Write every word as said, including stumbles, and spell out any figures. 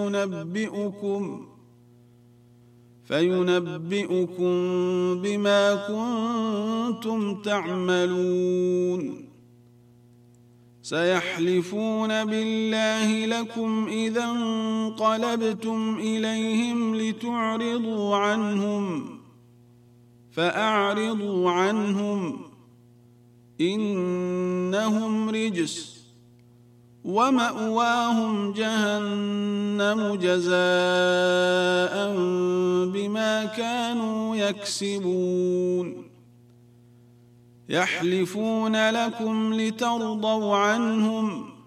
فينبئكم فينبئكم بما كنتم تعملون سيحلفون بالله لكم إذا انقلبتم إليهم لتعرضوا عنهم فأعرضوا عنهم إنهم رجس ومأواهم جهنم جزاء بما كانوا يكسبون يحلفون لكم لترضوا عنهم